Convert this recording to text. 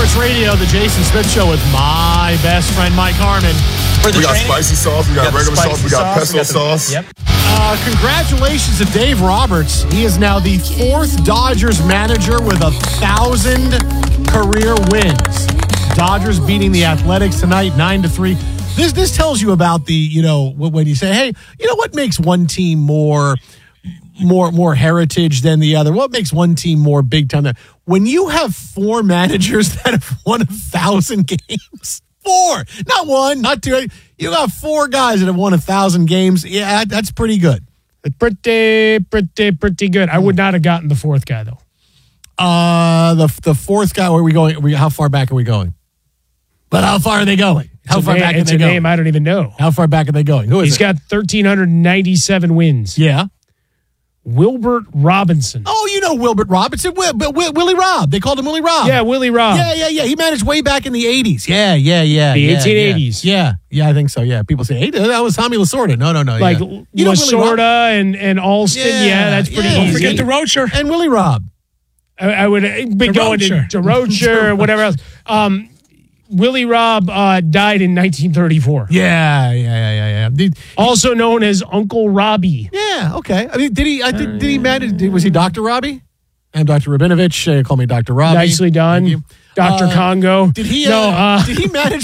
Sports Radio, the Jason Smith Show with my best friend, Mike Harmon. We got spicy sauce, we got regular sauce, we got pesto sauce. Yep. Congratulations to Dave Roberts. He is now the 4th Dodgers manager with 1,000 career wins. Dodgers beating the Athletics tonight, 9-3. This tells you about the, when you say, hey, what makes one team more heritage than the other? What makes one team more big time? When you have 4 managers that have won 1,000 games, 4, not 1, not 2. You got 4 guys that have won 1,000 games. Yeah, that's pretty good. Pretty good. I would not have gotten the 4th guy though. The 4th guy. Where are we going? How far back are we going? But how far are they going? How far back are they going? It's a name I don't even know. How far back are they going? Who is it? He's got 1,397 wins. Yeah. Wilbert Robinson. Oh, you know Wilbert Robinson. Willie Robb. They called him Willie Robb. Yeah, Willie Robb. Yeah. He managed way back in the 80s. Yeah. The 1880s. Yeah, I think so. Yeah. People say, hey, that was Tommy Lasorda. No. Like Lasorda and Alston. Yeah, that's pretty easy. Don't forget DeRocher. And Willie Robb. I would be going to DeRocher, whatever else. Willie Robb died in 1934. Yeah. Also known as Uncle Robbie. Yeah, okay. I mean, did he manage? Was he Dr. Robbie? I'm Dr. Rabinovich. Call me Dr. Robbie. Nicely done. Dr. Congo. Did he manage